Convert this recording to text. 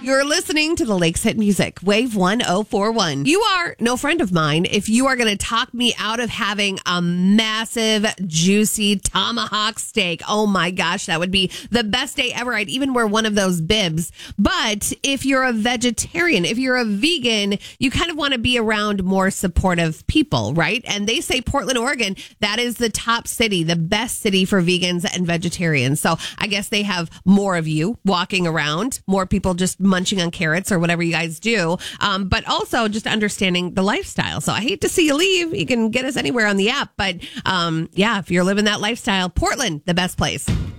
You're listening to the Lakes Hit Music, Wave 1041. You are no friend of mine if you are going to talk me out of having a massive, juicy tomahawk steak. Oh my gosh, that would be the best day ever. I'd even wear one of those bibs. But if you're a vegetarian, if you're a vegan, you kind of want to be around more supportive people, right? And they say Portland, Oregon, that is the top city, the best city for vegans and vegetarians. So I guess they have more of you walking around, more people just munching on carrots or whatever you guys do, but also just understanding the lifestyle. So I hate to see you leave. You can get us anywhere on the app, but yeah, if you're living that lifestyle, Portland, the best place.